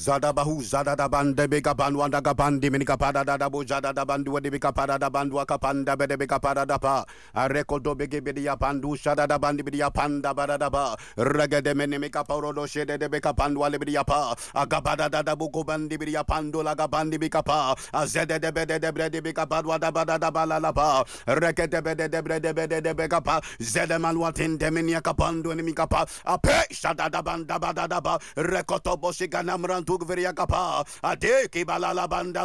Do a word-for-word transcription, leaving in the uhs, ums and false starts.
Zadabahu Zadada Bande Beka Banwanda Gabandi Minika Pada Dabu Zadada Bandu de Beka Pada da Bandua Kapanda Bede Beka Pada Dapa Arekodo Bege Bedia Pandu Shadada Bandi Bedia Panda Badadaba Regade Menemika Porodo Shede de Beka Pandua Libidia Pa Agabada Dabuko Bandi Bidia Pandula Gabandi Bikapa Azede de Bede de Brede Beka Padwa da Badada Balalapa Rekete Bede de Brede Bede de Bekapa Zedeman Watin Deminia Kapandu and Mikapa Ape Shadada Banda Badadaba Rekoto Boshika Namran Tugveria Kapa Ade Kibalala Banda